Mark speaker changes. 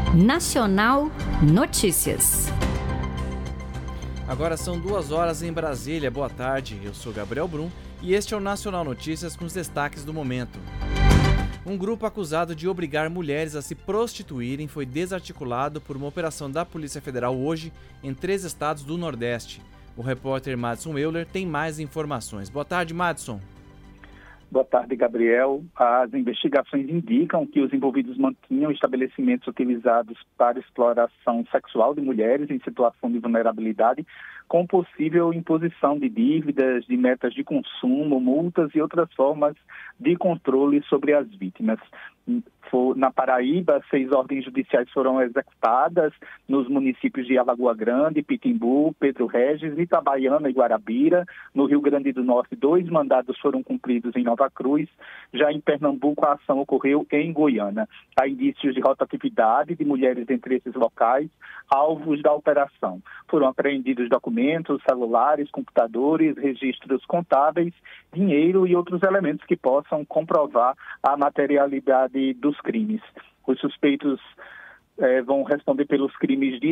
Speaker 1: Nacional Notícias.
Speaker 2: Agora são 2h em Brasília. Boa tarde, eu sou Gabriel Brum e este é o Nacional Notícias com os destaques do momento. Um grupo acusado de obrigar mulheres a se prostituírem foi desarticulado por uma operação da Polícia Federal hoje em 3 estados do Nordeste. O repórter Madison Euler tem mais informações. Boa tarde, Madison.
Speaker 3: Boa tarde, Gabriel. As investigações indicam que os envolvidos mantinham estabelecimentos utilizados para exploração sexual de mulheres em situação de vulnerabilidade, com possível imposição de dívidas, de metas de consumo, multas e outras formas de controle sobre as vítimas. Na Paraíba, 6 ordens judiciais foram executadas nos municípios de Alagoa Grande, Pitimbu, Pedro Regis, Itabaiana e Guarabira. No Rio Grande do Norte, 2 mandados foram cumpridos em Nova Cruz. Já em Pernambuco, a ação ocorreu em Goiânia. Há indícios de rotatividade de mulheres entre esses locais, alvos da operação. Foram apreendidos documentos, celulares, computadores, registros contábeis, dinheiro e outros elementos que possam comprovar a materialidade dos crimes. Os suspeitos vão responder pelos crimes de